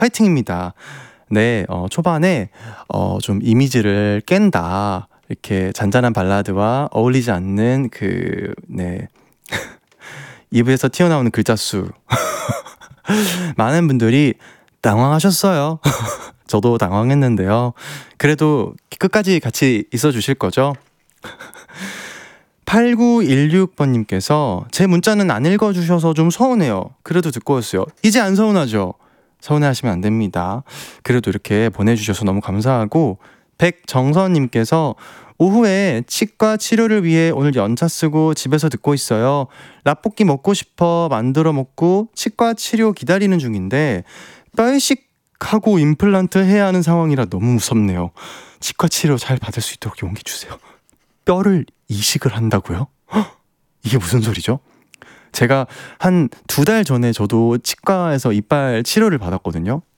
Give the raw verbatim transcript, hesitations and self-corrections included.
파이팅입니다. 네, 어, 초반에 어, 좀 이미지를 깬다. 이렇게 잔잔한 발라드와 어울리지 않는 그, 네. 입에서 튀어나오는 글자 수. 많은 분들이 당황하셨어요. 저도 당황했는데요. 그래도 끝까지 같이 있어 주실 거죠? 팔구일육 번님께서 제 문자는 안 읽어주셔서 좀 서운해요. 그래도 듣고 왔어요. 이제 안 서운하죠? 서운해하시면 안 됩니다. 그래도 이렇게 보내주셔서 너무 감사하고, 백정선님께서 오후에 치과 치료를 위해 오늘 연차 쓰고 집에서 듣고 있어요. 라볶이 먹고 싶어 만들어 먹고 치과 치료 기다리는 중인데 뼈 이식하고 임플란트 해야 하는 상황이라 너무 무섭네요. 치과 치료 잘 받을 수 있도록 용기 주세요. 뼈를 이식을 한다고요? 헉, 이게 무슨 소리죠? 제가 한 두 달 전에 저도 치과에서 이빨 치료를 받았거든요.